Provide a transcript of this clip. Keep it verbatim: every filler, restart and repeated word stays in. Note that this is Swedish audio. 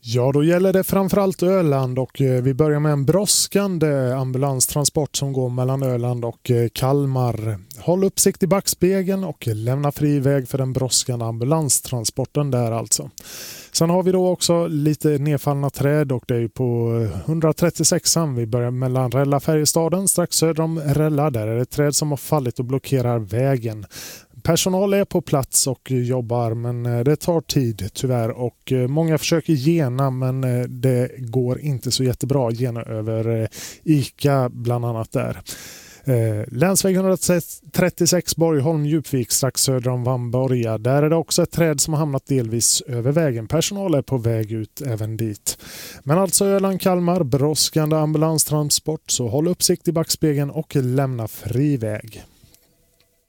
Ja, då gäller det framförallt Öland och vi börjar med en brådskande ambulanstransport som går mellan Öland och Kalmar. Håll uppsikt i backspegeln och lämna fri väg för den brådskande ambulanstransporten där alltså. Sen har vi då också lite nedfallna träd och det är ju på etthundratrettiosexan. Vi börjar mellan Rälla Färjestaden strax söder om Rälla. Där är det träd som har fallit och blockerar vägen. Personal är på plats och jobbar men det tar tid tyvärr och många försöker gena men det går inte så jättebra gena över Ica bland annat där. Länsväg etthundratrettiosex Borgholm Djupvik strax söder om Vamborga. Där är det också ett träd som har hamnat delvis över vägen. Personal är på väg ut även dit. Men alltså Öland Kalmar, brådskande ambulanstransport, så håll uppsikt i backspegeln och lämna fri väg.